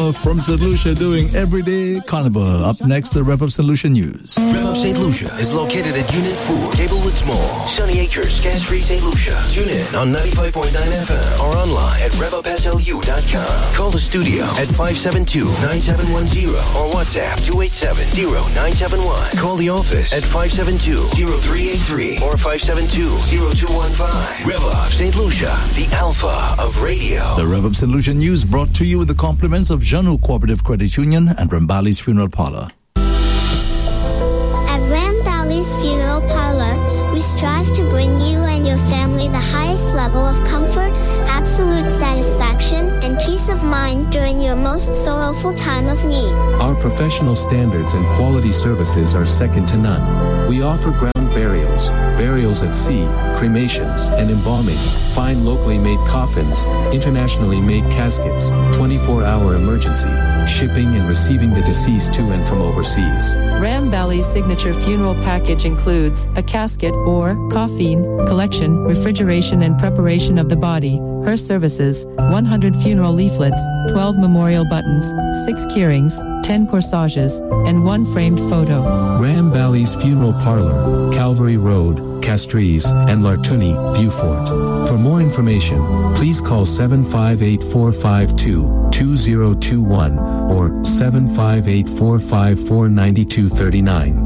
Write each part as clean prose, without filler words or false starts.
Palmer from St. Lucia doing Everyday Carnival. Up next, the Rev Up St. Lucia News. Rev Up St. Lucia is located at Unit 4, Gablewoods Mall, Sunny Acres, Gas-Free St. Lucia. Tune in on 95.9 FM or online at revupslu.com. Call the studio at 572-9710 or WhatsApp 287-0971. Call the office at 572-0383 or 572-0215. Rev Up St. Lucia, the alpha of radio. The Rev Up St. Lucia News brought to you with the compliments of Janu Cooperative Credit Union and Rambali's Funeral Parlor. At Rambali's Funeral Parlor, we strive to bring you and your family the highest level of comfort, absolute satisfaction, and peace of mind during your most sorrowful time of need. Our professional standards and quality services are second to none. We offer ground burials, burials at sea, cremations, and embalming, fine locally made coffins, internationally made caskets, 24-hour emergency, shipping and receiving the deceased to and from overseas. Rambali's signature funeral package includes a casket or coffin collection, refrigeration and preparation of the body, hearse services, 100 funeral leaflets, 12 memorial buttons, 6 keyrings, 10 corsages, and 1 framed photo. Rambali's Funeral Parlor, Calvary Road, Castries, and Lartuni, Beaufort. For more information, please call 758-452-2021 or 758-454-9239.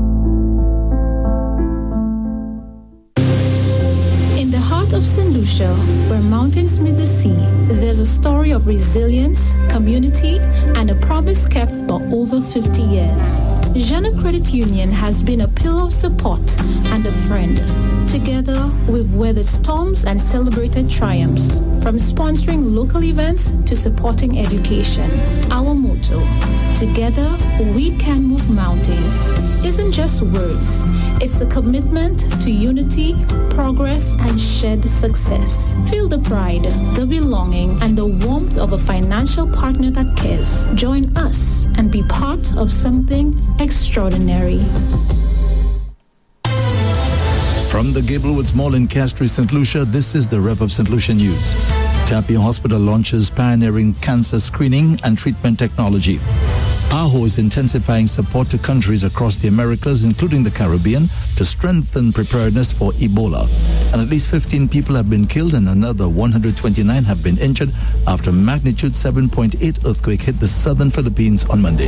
Of St. Lucia, where mountains meet the sea, there's a story of resilience, community, and a promise kept for over 50 years. Jana Credit Union has been a pillar of support and a friend. Together, we've weathered storms and celebrated triumphs, from sponsoring local events to supporting education. Our motto, together we can move mountains, isn't just words. It's a commitment to unity, progress, and shared success. Feel the pride, the belonging, and the warmth of a financial partner that cares. Join us and be part of something extraordinary. From the Gablewoods Mall in Castries, St. Lucia, this is the Rev Up St. Lucia News. Tapia Hospital launches pioneering cancer screening and treatment technology. AHO is intensifying support to countries across the Americas, including the Caribbean, to strengthen preparedness for Ebola. And at least 15 people have been killed and another 129 have been injured after magnitude 7.8 earthquake hit the southern Philippines on Monday.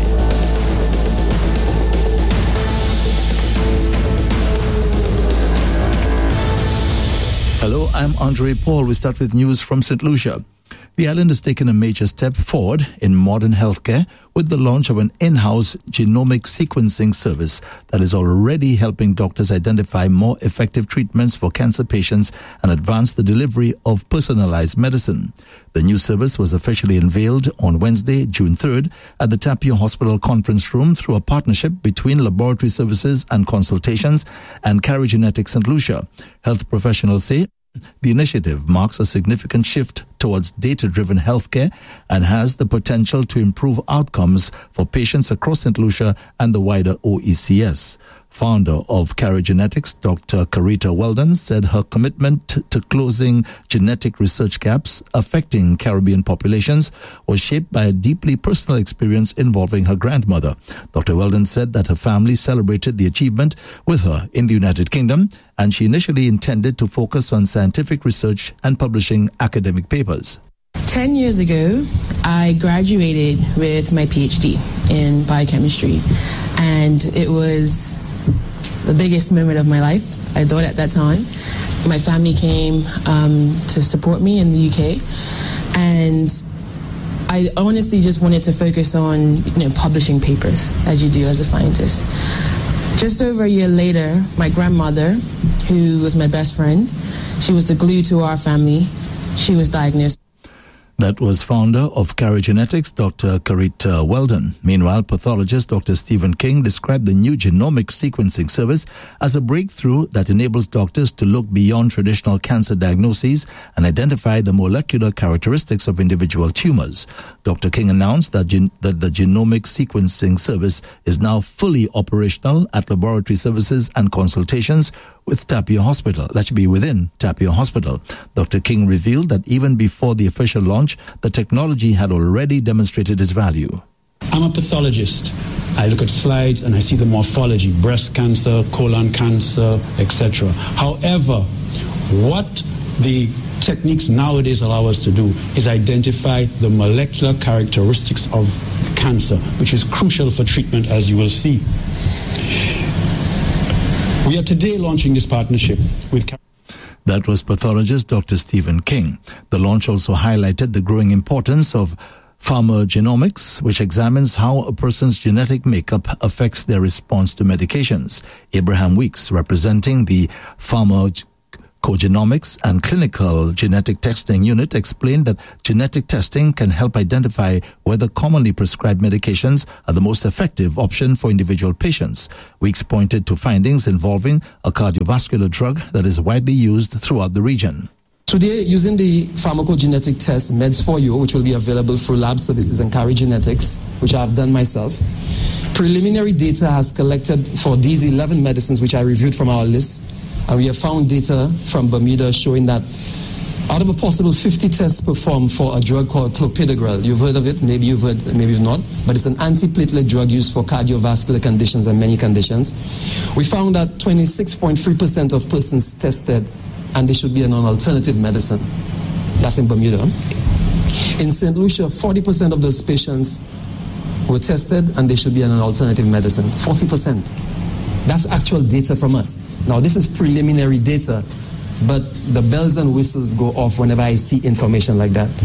Hello, I'm Andre Paul. We start with news from St. Lucia. The island has taken a major step forward in modern healthcare with the launch of an in-house genomic sequencing service that is already helping doctors identify more effective treatments for cancer patients and advance the delivery of personalized medicine. The new service was officially unveiled on Wednesday, June 3rd, at the Tapia Hospital Conference Room through a partnership between Laboratory Services and Consultations and Carigenetics St. Lucia. Health professionals say the initiative marks a significant shift towards data-driven healthcare and has the potential to improve outcomes for patients across St. Lucia and the wider OECS. Founder of Carigenetics, Dr. Carita Weldon, said her commitment to closing genetic research gaps affecting Caribbean populations was shaped by a deeply personal experience involving her grandmother. Dr. Weldon said that her family celebrated the achievement with her in the United Kingdom, and she initially intended to focus on scientific research and publishing academic papers. 10 years ago, I graduated with my PhD in biochemistry, and it was the biggest moment of my life, I thought at that time. My family came to support me in the UK, and I honestly just wanted to focus on, publishing papers, as you do as a scientist. Just over a year later, my grandmother, who was my best friend, she was the glue to our family, she was diagnosed. That was founder of Carigenetics, Dr. Carita Weldon. Meanwhile, pathologist Dr. Stephen King described the new genomic sequencing service as a breakthrough that enables doctors to look beyond traditional cancer diagnoses and identify the molecular characteristics of individual tumors. Dr. King announced that the genomic sequencing service is now fully operational at laboratory services and consultations with Tapio Hospital. That should be within Tapio Hospital. Dr. King revealed that even before the official launch, the technology had already demonstrated its value. I'm a pathologist. I look at slides and I see the morphology, breast cancer, colon cancer, etc. However, what the techniques nowadays allow us to do is identify the molecular characteristics of cancer, which is crucial for treatment, as you will see. We are today launching this partnership with... That was pathologist Dr. Stephen King. The launch also highlighted the growing importance of pharmacogenomics, which examines how a person's genetic makeup affects their response to medications. Abraham Weeks, representing the Pharmacogenomics and Clinical Genetic Testing Unit, explained that genetic testing can help identify whether commonly prescribed medications are the most effective option for individual patients. Weeks pointed to findings involving a cardiovascular drug that is widely used throughout the region. Today, using the pharmacogenetic test Meds4U, which will be available through lab services and Carry Genetics, which I have done myself, preliminary data has collected for these 11 medicines which I reviewed from our list, and we have found data from Bermuda showing that out of a possible 50 tests performed for a drug called clopidogrel, you've heard of it, maybe you've heard, maybe you've not, but it's an antiplatelet drug used for cardiovascular conditions and many conditions. We found that 26.3% of persons tested and they should be on an alternative medicine. That's in Bermuda. In St. Lucia, 40% of those patients were tested and they should be on an alternative medicine. 40%. That's actual data from us. Now, this is preliminary data, but the bells and whistles go off whenever I see information like that.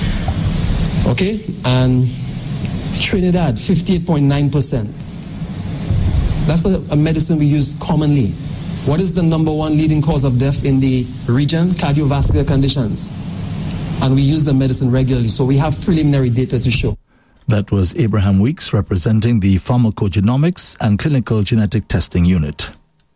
Okay? And Trinidad, 58.9%. That's a medicine we use commonly. What is the number one leading cause of death in the region? Cardiovascular conditions. And we use the medicine regularly, so we have preliminary data to show. That was Abraham Weeks, representing the Pharmacogenomics and Clinical Genetic Testing Unit.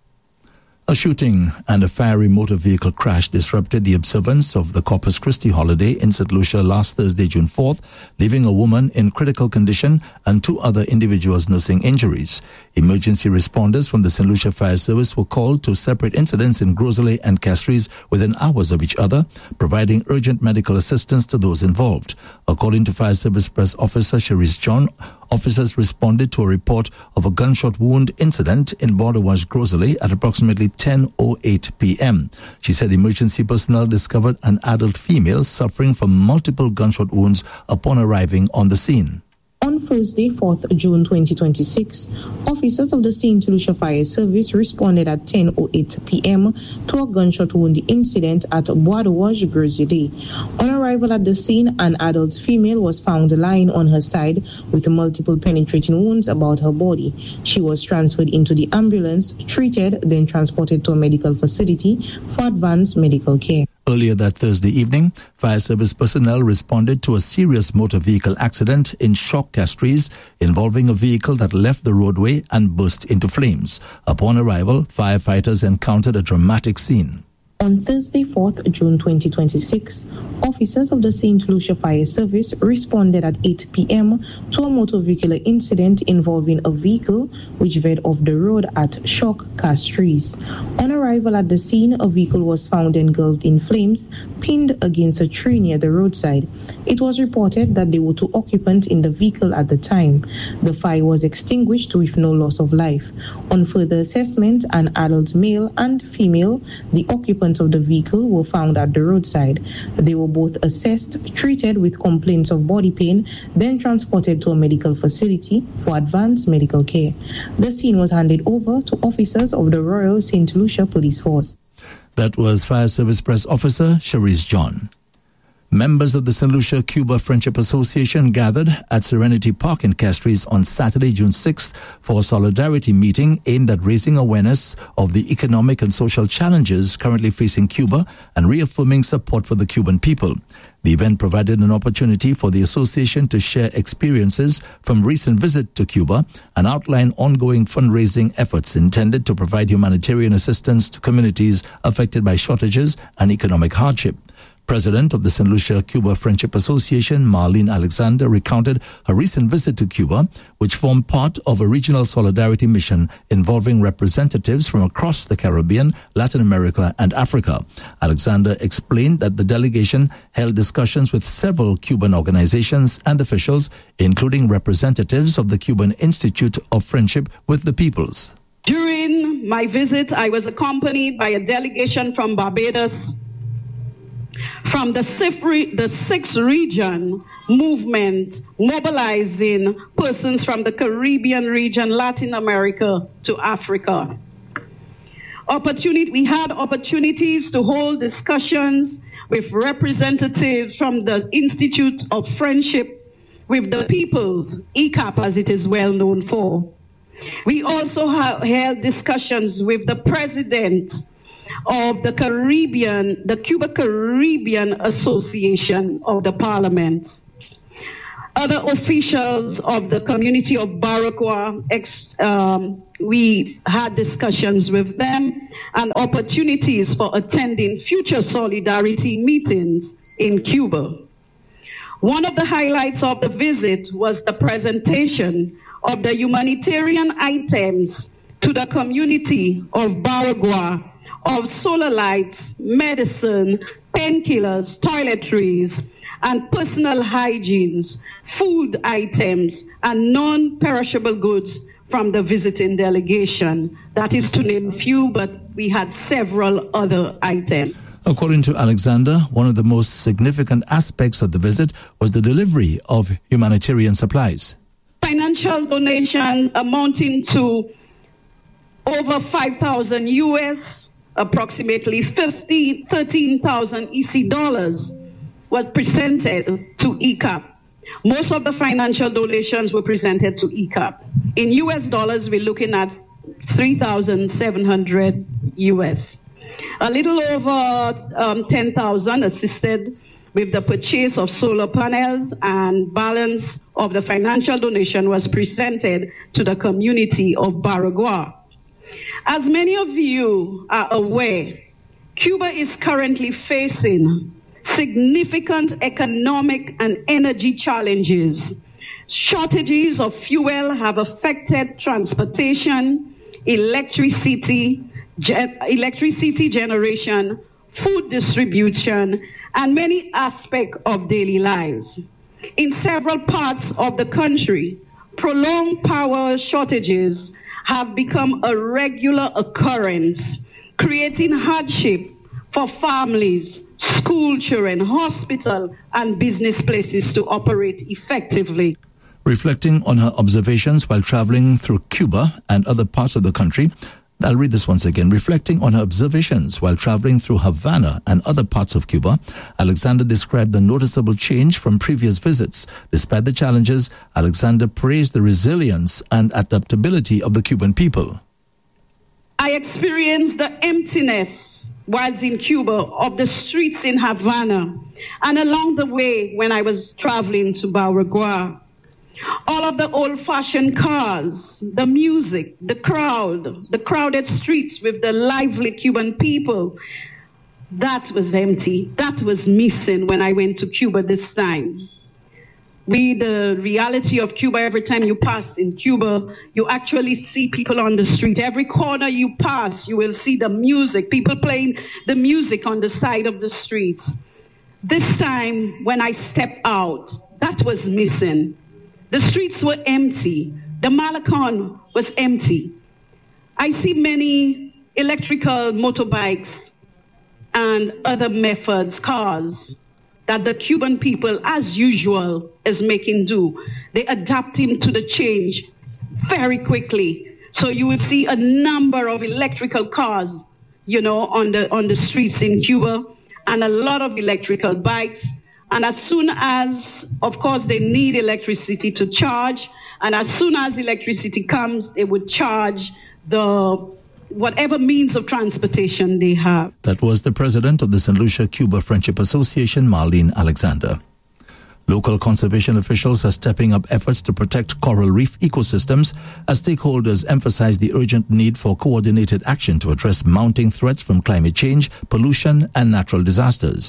A shooting and a fiery motor vehicle crash disrupted the observance of the Corpus Christi holiday in St. Lucia last Thursday, June 4th, leaving a woman in critical condition and 2 other individuals nursing injuries. Emergency responders from the St. Lucia Fire Service were called to separate incidents in Grosley and Castries within hours of each other, providing urgent medical assistance to those involved. According to Fire Service Press Officer Cherise John, officers responded to a report of a gunshot wound incident in Border Wash, Grosley at approximately 10:08 p.m. She said emergency personnel discovered an adult female suffering from multiple gunshot wounds upon arriving on the scene. On Thursday, 4th June 2026, officers of the St. Lucia Fire Service responded at 10:08 p.m. to a gunshot wound incident at Bois de Wash, Grosley. On arrival at the scene, an adult female was found lying on her side with multiple penetrating wounds about her body. She was transferred into the ambulance, treated, then transported to a medical facility for advanced medical care. Earlier that Thursday evening, fire service personnel responded to a serious motor vehicle accident in Shock, Castries, involving a vehicle that left the roadway and burst into flames. Upon arrival, firefighters encountered a dramatic scene. On Thursday, 4th June 2026, officers of the St. Lucia Fire Service responded at 8 p.m. to a motor vehicular incident involving a vehicle which veered off the road at Shock, Castries. On arrival at the scene, a vehicle was found engulfed in flames, pinned against a tree near the roadside. It was reported that there were 2 occupants in the vehicle at the time. The fire was extinguished with no loss of life. On further assessment, an adult male and female, the occupants of the vehicle, were found at the roadside. They were both assessed, treated with complaints of body pain, then transported to a medical facility for advanced medical care. The scene was handed over to officers of the Royal St. Lucia Police Force. That was Fire Service Press Officer Cherise John. Members of the St. Lucia Cuba Friendship Association gathered at Serenity Park in Castries on Saturday, June 6th for a solidarity meeting aimed at raising awareness of the economic and social challenges currently facing Cuba and reaffirming support for the Cuban people. The event provided an opportunity for the association to share experiences from recent visit to Cuba and outline ongoing fundraising efforts intended to provide humanitarian assistance to communities affected by shortages and economic hardship. President of the St. Lucia Cuba Friendship Association, Marlene Alexander, recounted her recent visit to Cuba, which formed part of a regional solidarity mission involving representatives from across the Caribbean, Latin America, and Africa. Alexander explained that the delegation held discussions with several Cuban organizations and officials, including representatives of the Cuban Institute of Friendship with the Peoples. During my visit, I was accompanied by a delegation from Barbados, from the sixth region movement, mobilizing persons from the Caribbean region, Latin America to Africa. We had opportunities to hold discussions with representatives from the Institute of Friendship with the Peoples, ECAP as it is well known for. We also held discussions with the president of the Cuba Caribbean Association of the Parliament. Other officials of the community of Baragua, we had discussions with them and opportunities for attending future solidarity meetings in Cuba. One of the highlights of the visit was the presentation of the humanitarian items to the community of Baragua of solar lights, medicine, painkillers, toiletries, and personal hygienes, food items, and non-perishable goods from the visiting delegation. That is to name a few, but we had several other items. According to Alexander, one of the most significant aspects of the visit was the delivery of humanitarian supplies. Financial donation amounting to over 5,000 US, approximately 13,000 EC dollars was presented to ECAP. Most of the financial donations were presented to ECAP. In US dollars, we're looking at 3,700 US. A little over 10,000 assisted with the purchase of solar panels, and balance of the financial donation was presented to the community of Baragua. As many of you are aware, Cuba is currently facing significant economic and energy challenges. Shortages of fuel have affected transportation, electricity generation, food distribution, and many aspects of daily lives. In several parts of the country, prolonged power shortages have become a regular occurrence, creating hardship for families, school children, hospital, and business places to operate effectively. Reflecting on her observations while traveling through Cuba and other parts of the country, I'll read this once again. Reflecting on her observations while traveling through Havana and other parts of Cuba, Alexander described the noticeable change from previous visits. Despite the challenges, Alexander praised the resilience and adaptability of the Cuban people. I experienced the emptiness whilst in Cuba of the streets in Havana and along the way when I was traveling to Baragua. All of the old-fashioned cars, the music, the crowded streets with the lively Cuban people, that was empty. That was missing when I went to Cuba this time. The reality of Cuba, every time you pass in Cuba, you actually see people on the street. Every corner you pass, you will see the music, people playing the music on the side of the streets. This time, when I stepped out, that was missing. The streets were empty. The Malecon was empty. I see many electrical motorbikes and other methods, cars, that the Cuban people, as usual, is making do. They're adapting to the change very quickly. So you will see a number of electrical cars, on the streets in Cuba, and a lot of electrical bikes. And as soon as, of course, they need electricity to charge, and as soon as electricity comes, they would charge whatever means of transportation they have. That was the president of the St. Lucia Cuba Friendship Association, Marlene Alexander. Local conservation officials are stepping up efforts to protect coral reef ecosystems as stakeholders emphasize the urgent need for coordinated action to address mounting threats from climate change, pollution, and natural disasters.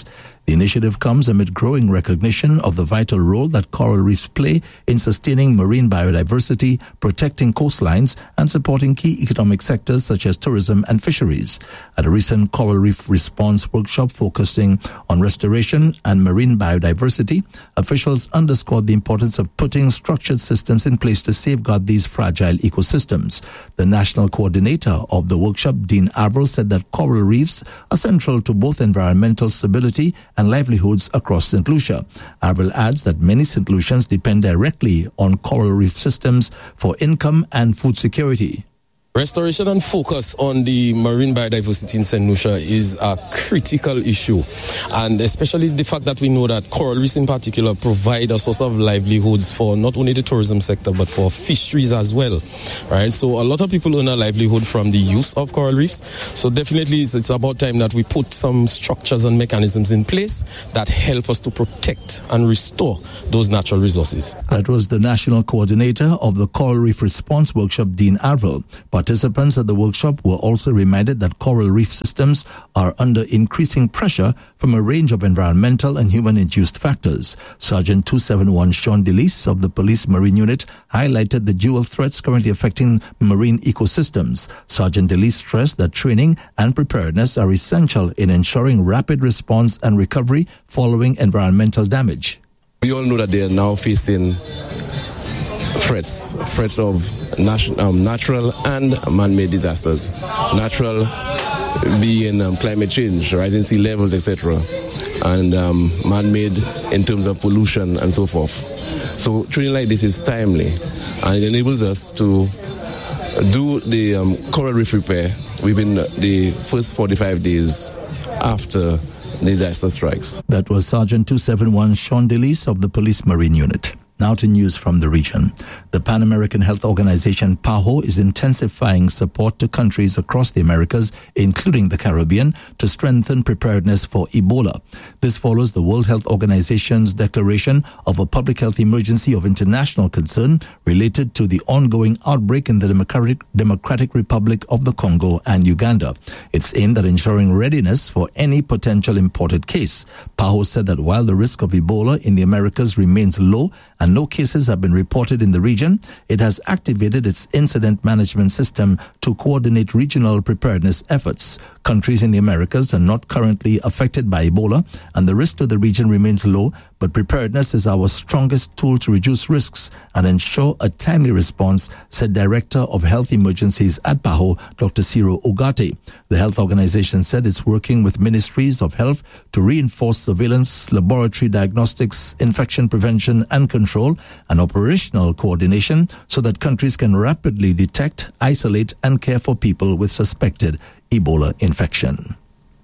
The initiative comes amid growing recognition of the vital role that coral reefs play in sustaining marine biodiversity, protecting coastlines, and supporting key economic sectors such as tourism and fisheries. At a recent Coral Reef Response workshop focusing on restoration and marine biodiversity, officials underscored the importance of putting structured systems in place to safeguard these fragile ecosystems. The national coordinator of the workshop, Dean Avril, said that coral reefs are central to both environmental stability and livelihoods across St. Lucia. Avril adds that many St. Lucians depend directly on coral reef systems for income and food security. Restoration and focus on the marine biodiversity in St. Lucia is a critical issue, and especially the fact that we know that coral reefs in particular provide a source of livelihoods for not only the tourism sector but for fisheries as well, right? So a lot of people earn a livelihood from the use of coral reefs. So definitely it's about time that we put some structures and mechanisms in place that help us to protect and restore those natural resources. That was the national coordinator of the Coral Reef Response Workshop, Dean Avril. Participants at the workshop were also reminded that coral reef systems are under increasing pressure from a range of environmental and human-induced factors. Sergeant 271 Sean DeLise of the Police Marine Unit highlighted the dual threats currently affecting marine ecosystems. Sergeant DeLise stressed that training and preparedness are essential in ensuring rapid response and recovery following environmental damage. We all know that they are now facing threats of natural and man-made disasters. Natural being climate change, rising sea levels, etc., and man-made in terms of pollution and so forth. So training like this is timely, and it enables us to do the coral reef repair within the first 45 days after disaster strikes. That was Sergeant 271 Sean DeLise of the Police Marine Unit. Now to news from the region. The Pan American Health Organization, PAHO, is intensifying support to countries across the Americas, including the Caribbean, to strengthen preparedness for Ebola. This follows the World Health Organization's declaration of a public health emergency of international concern related to the ongoing outbreak in the Democratic Republic of the Congo and Uganda. It's aimed at ensuring readiness for any potential imported case. PAHO said that while the risk of Ebola in the Americas remains low and no cases have been reported in the region, it has activated its incident management system to coordinate regional preparedness efforts. Countries in the Americas are not currently affected by Ebola, and the risk to the region remains low, but preparedness is our strongest tool to reduce risks and ensure a timely response, said Director of Health Emergencies at PAHO, Dr. Ciro Ugarte. The health organization said it's working with ministries of health to reinforce surveillance, laboratory diagnostics, infection prevention and control, and operational coordination so that countries can rapidly detect, isolate, and care for people with suspected Ebola infection.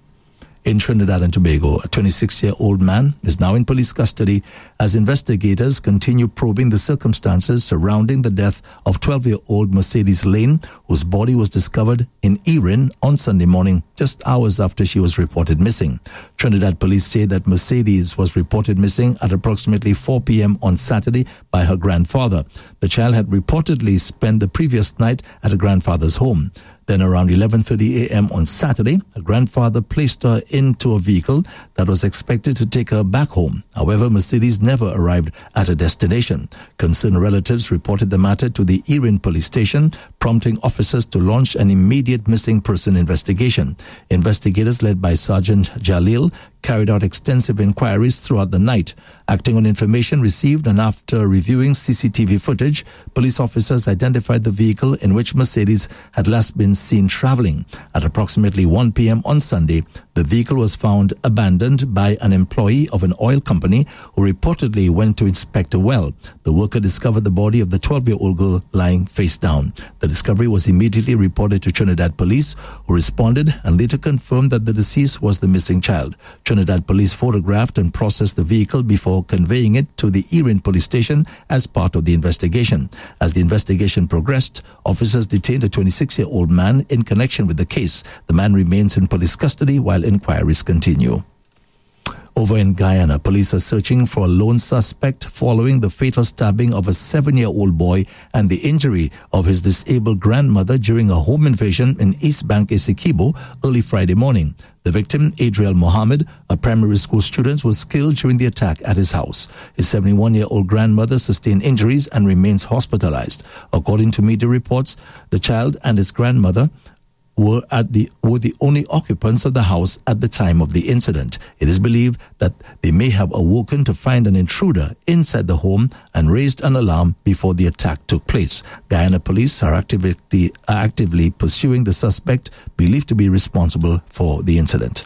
In Trinidad and Tobago, a 26-year-old man is now in police custody as investigators continue probing the circumstances surrounding the death of 12-year-old Mercedes Lane, whose body was discovered in Erin on Sunday morning, just hours after she was reported missing. Trinidad police say that Mercedes was reported missing at approximately 4 p.m. on Saturday by her grandfather. The child had reportedly spent the previous night at her grandfather's home. Then around 11:30 a.m. on Saturday, her grandfather placed her into a vehicle that was expected to take her back home. However, Mercedes never arrived at her destination. Concerned relatives reported the matter to the Erin police station, prompting officers to launch an immediate missing person investigation. Investigators led by Sergeant Jalil carried out extensive inquiries throughout the night. Acting on information received and after reviewing CCTV footage, police officers identified the vehicle in which Mercedes had last been seen traveling. At approximately 1 p.m. on Sunday, the vehicle was found abandoned by an employee of an oil company who reportedly went to inspect a well. The worker discovered the body of the 12-year-old girl lying face down. The discovery was immediately reported to Trinidad police, who responded and later confirmed that the deceased was the missing child. Trinidad police photographed and processed the vehicle before conveying it to the Erin police station as part of the investigation. As the investigation progressed, officers detained a 26-year-old man in connection with the case. The man remains in police custody while inquiries continue. Over in Guyana, police are searching for a lone suspect following the fatal stabbing of a 7-year-old boy and the injury of his disabled grandmother during a home invasion in East Bank, Essequibo, early Friday morning. The victim, Adriel Mohammed, a primary school student, was killed during the attack at his house. His 71-year-old grandmother sustained injuries and remains hospitalized. According to media reports, the child and his grandmother were the only occupants of the house at the time of the incident. It is believed that they may have awoken to find an intruder inside the home and raised an alarm before the attack took place. Guyana police are actively pursuing the suspect believed to be responsible for the incident.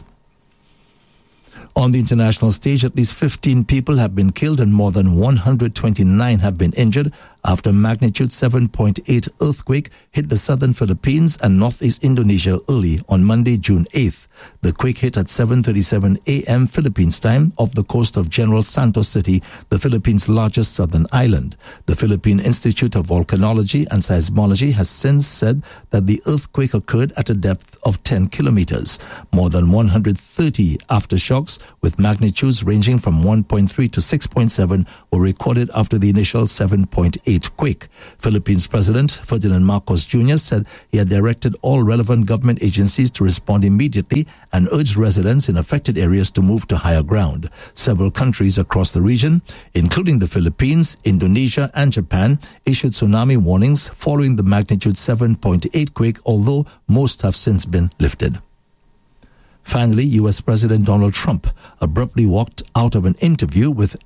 On the international stage, at least 15 people have been killed and more than 129 have been injured after a magnitude 7.8 earthquake hit the southern Philippines and northeast Indonesia early on Monday, June 8th. The quake hit at 7:37 a.m. Philippines time off the coast of General Santos City, the Philippines' largest southern island. The Philippine Institute of Volcanology and Seismology has since said that the earthquake occurred at a depth of 10 kilometers. More than 130 aftershocks with magnitudes ranging from 1.3 to 6.7 were recorded after the initial 7.8 quake. Philippines President Ferdinand Marcos Jr. said he had directed all relevant government agencies to respond immediately and urged residents in affected areas to move to higher ground. Several countries across the region, including the Philippines, Indonesia, and Japan, issued tsunami warnings following the magnitude 7.8 quake, although most have since been lifted. Finally, U.S. President Donald Trump abruptly walked out of an interview with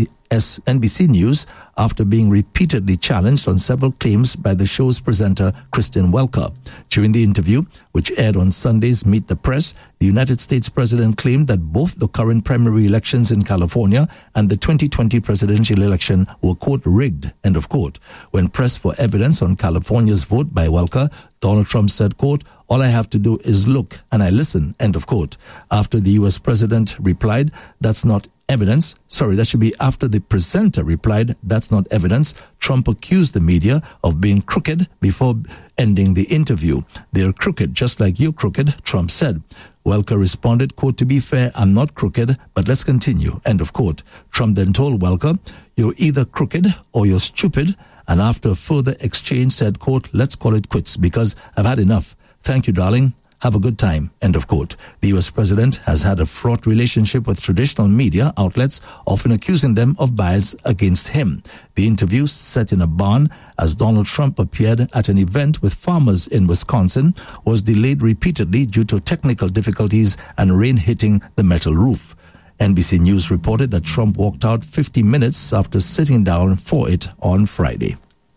NBC News after being repeatedly challenged on several claims by the show's presenter, Kristen Welker. During the interview, which aired on Sunday's Meet the Press, the United States president claimed that both the current primary elections in California and the 2020 presidential election were, quote, rigged, end of quote. When pressed for evidence on California's vote by Welker, Donald Trump said, quote, all I have to do is look and I listen, end of quote. After the U.S. president replied, that's not evidence. Sorry, that should be after the presenter replied, that's not evidence. Trump accused the media of being crooked before ending the interview. They're crooked, just like you're crooked, Trump said. Welker responded, quote, to be fair, I'm not crooked, but let's continue, end of quote. Trump then told Welker, you're either crooked or you're stupid. And after a further exchange said, quote, let's call it quits because I've had enough. Thank you, darling. Have a good time, end of quote. The U.S. president has had a fraught relationship with traditional media outlets, often accusing them of bias against him. The interview, set in a barn as Donald Trump appeared at an event with farmers in Wisconsin, was delayed repeatedly due to technical difficulties and rain hitting the metal roof. NBC News reported that Trump walked out 50 minutes after sitting down for it on Friday.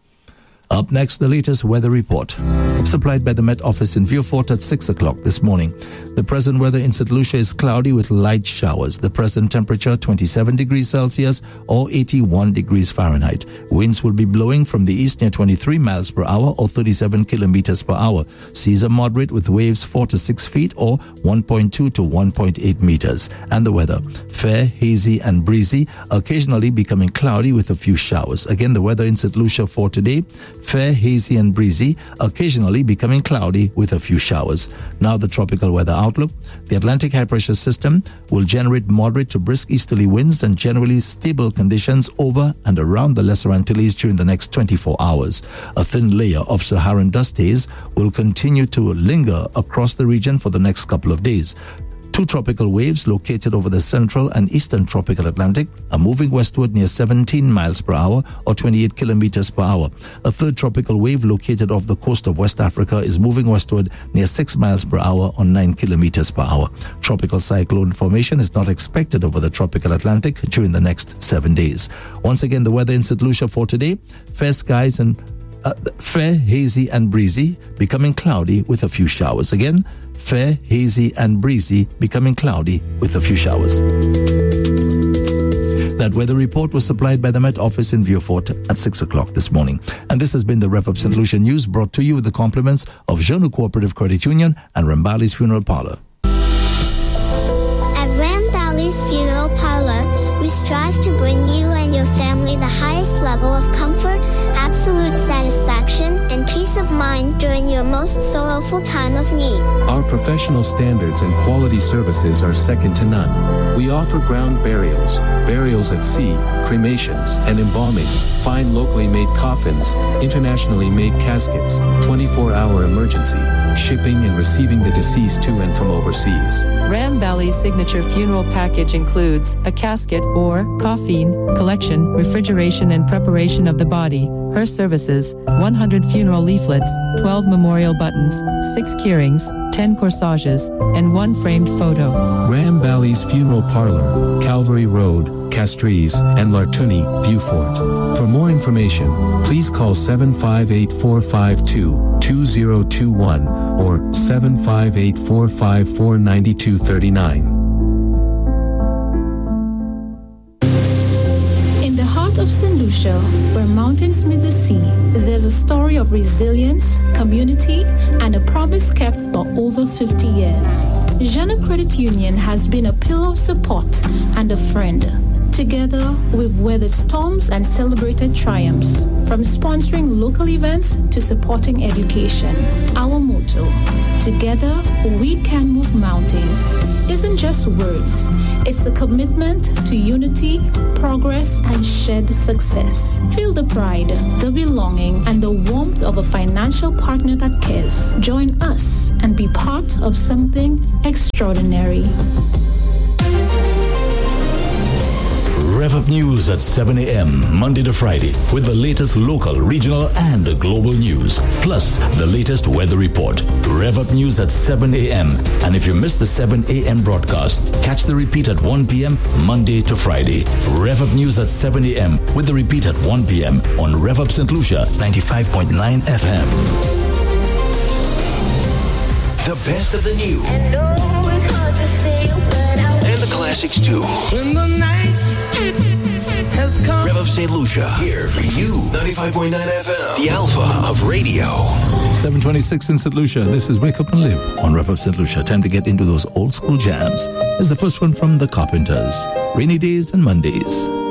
Up next, the latest weather report, supplied by the Met Office in Vieux-Fort at 6 o'clock this morning. The present weather in St. Lucia is cloudy with light showers. The present temperature, 27 degrees Celsius or 81 degrees Fahrenheit. Winds will be blowing from the east near 23 miles per hour or 37 kilometers per hour. Seas are moderate with waves 4 to 6 feet or 1.2 to 1.8 meters. And the weather, fair, hazy and breezy, occasionally becoming cloudy with a few showers. Again, the weather in St. Lucia for today, fair, hazy and breezy, occasionally becoming cloudy with a few showers. Now the tropical weather outlook. The Atlantic high pressure system will generate moderate to brisk easterly winds and generally stable conditions over and around the Lesser Antilles during the next 24 hours. A thin layer of Saharan dust haze will continue to linger across the region for the next couple of days. Two tropical waves located over the central and eastern tropical Atlantic are moving westward near 17 miles per hour or 28 kilometers per hour. A third tropical wave located off the coast of West Africa is moving westward near 6 miles per hour or 9 kilometers per hour. Tropical cyclone formation is not expected over the tropical Atlantic during the next 7 days. Once again, the weather in St. Lucia for today, fair skies and fair, hazy and breezy, becoming cloudy with a few showers. Again, fair, hazy and breezy, becoming cloudy with a few showers. That weather report was supplied by the Met Office in Vieux-Fort at 6 o'clock this morning. And this has been the Rev Up St. Lucia News, brought to you with the compliments of Jeune Cooperative Credit Union and Rambali's Funeral Parlor. At Rambali's Funeral Parlor, we strive to bring you and your family the highest level of comfort, absolute satisfaction, and peace peace of mind during your most sorrowful time of need. Our professional standards and quality services are second to none. We offer ground burials, burials at sea, cremations, and embalming, fine locally made coffins, internationally made caskets, 24-hour emergency, shipping and receiving the deceased to and from overseas. Ram Valley's signature funeral package includes a casket or coffin, collection, refrigeration and preparation of the body, hearse services, 100 funeral leaflets, 12 memorial buttons, 6 keyrings, 10 corsages, and 1 framed photo. Ram Valley's Funeral Parlor, Calvary Road, Castries, and Lartuni, Beaufort. For more information, please call 758-452-2021 or 758-454-9239. Of St. Lucia, where mountains meet the sea, there's a story of resilience, community, and a promise kept for over 50 years. Jana Credit Union has been a pillar of support and a friend. Together, we've weathered storms and celebrated triumphs, from sponsoring local events to supporting education. Our motto, together we can move mountains, isn't just words. It's a commitment to unity, progress, and shared success. Feel the pride, the belonging, and the warmth of a financial partner that cares. Join us and be part of something extraordinary. Rev Up News at 7 a.m. Monday to Friday with the latest local, regional, and global news. Plus, the latest weather report. Rev Up News at 7 a.m. And if you miss the 7 a.m. broadcast, catch the repeat at 1 p.m. Monday to Friday. Rev Up News at 7 a.m. with the repeat at 1 p.m. on Rev Up St. Lucia 95.9 FM. The best of the new. And oh, it's hard to say, but and the classics too. When the night has come. Rev Up St. Lucia, here for you. 95.9 FM, the alpha of radio. 7:26 in St. Lucia. This is Wake Up and Live on Rev Up St. Lucia. Time to get into those old school jams. Here's the first one from the Carpenters. Rainy Days and Mondays.